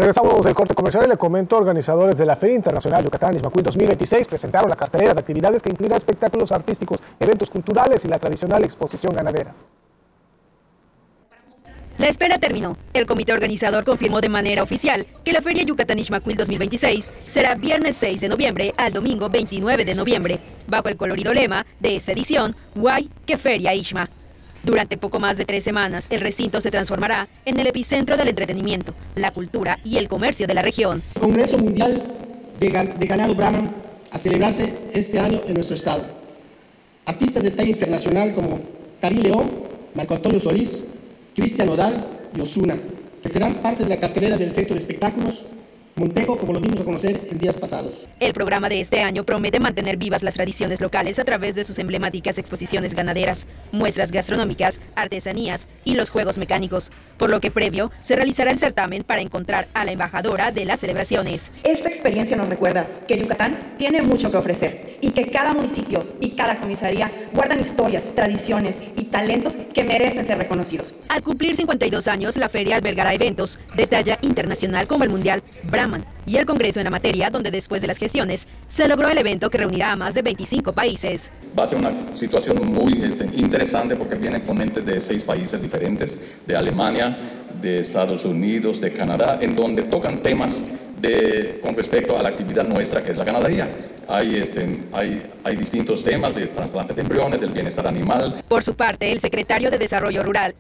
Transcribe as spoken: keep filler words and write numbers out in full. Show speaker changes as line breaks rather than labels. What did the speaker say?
Regresamos del corte comercial y le comento, organizadores de la Feria Internacional Yucatán Ixmaquil dos mil veintiséis presentaron la cartelera de actividades que incluirá espectáculos artísticos, eventos culturales y la tradicional exposición ganadera.
La espera terminó. El comité organizador confirmó de manera oficial que la Feria Yucatán Ixmaquil dos mil veintiséis será viernes seis de noviembre al domingo veintinueve de noviembre, bajo el colorido lema de esta edición, Guay que Feria Ixma. Durante poco más de tres semanas, el recinto se transformará en el epicentro del entretenimiento, la cultura y el comercio de la región.
El Congreso Mundial de, Gan de Ganado Brahman a celebrarse este año en nuestro estado. Artistas de talla internacional como Karim León, Marco Antonio Solís, Cristian Nodal y Ozuna, que serán parte de la cartelera del Centro de Espectáculos Montejo, como lo dimos a conocer en días pasados.
El programa de este año promete mantener vivas las tradiciones locales a través de sus emblemáticas exposiciones ganaderas, muestras gastronómicas, artesanías y los juegos mecánicos, por lo que previo se realizará el certamen para encontrar a la embajadora de las celebraciones.
Esta experiencia nos recuerda que Yucatán tiene mucho que ofrecer y que cada municipio y cada comisaría guardan historias, tradiciones y talentos que merecen ser reconocidos.
Al cumplir cincuenta y dos años, la feria albergará eventos de talla internacional como el Mundial Brahman y el Congreso en la materia, donde después de las gestiones se logró el evento que reunirá a más de veinticinco países.
Va a ser una situación muy este, interesante porque vienen ponentes de seis países diferentes, de Alemania, de Estados Unidos, de Canadá, en donde tocan temas de, con respecto a la actividad nuestra que es la ganadería. Hay, este, hay, hay distintos temas de trasplantes de embriones, del bienestar animal.
Por su parte, el secretario de Desarrollo Rural,